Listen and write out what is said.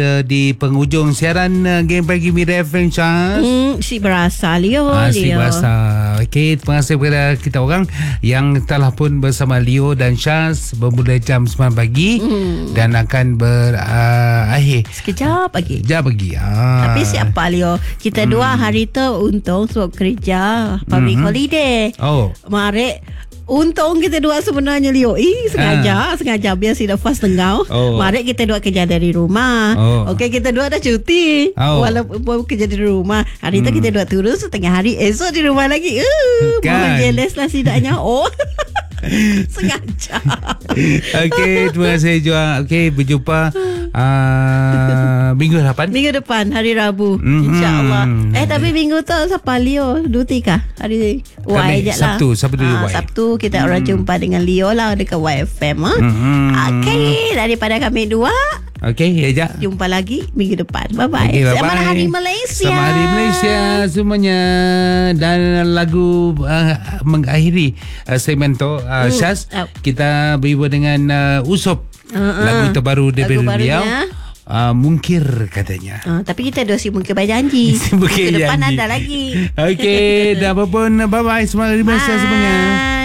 di penghujung siaran Game Pagi Mira FM, Charles. Si berasa Leo. Si berasa. Okey, terima kasih kepada kita orang yang telah pun bersama Leo dan Charles bermula jam 9 pagi dan akan berakhir sekejap lagi. Sekejap lagi. Tapi siapa Leo? Kita dua hari tu untung sebab kerja public holiday. Mari untung kita dua sebenarnya Leo. Sengaja biar si nafas tengau. Mari kita dua kerja dari rumah. Okey, kita dua dah cuti. Walaupun kerja dari rumah. Hari tu kita dua turun setengah hari. Esok di rumah lagi. Mama jealous lah sidaknya. Sengaja. Okey, terima kasih juga. Okey, berjumpa minggu depan hari Rabu, InsyaAllah. Tapi minggu tu siapa Leo? Duti kah? Hari Y je lah. Sabtu kita orang jumpa dengan Leo lah dekat YFM. Okey, daripada kami dua. Okey, jumpa lagi minggu depan. Bye-bye. Selamat Hari Malaysia. Selamat Hari Malaysia semuanya. Dan lagu mengakhiri segmen tu, Syaz, kita berjumpa dengan Usop. Lagu terbaru dari beliau. Mungkir katanya. Tapi kita dah mungkir berjanji. Minggu depan ada lagi. Okey, dah apa pun. Bye-bye. Selamat Hari Malaysia semuanya.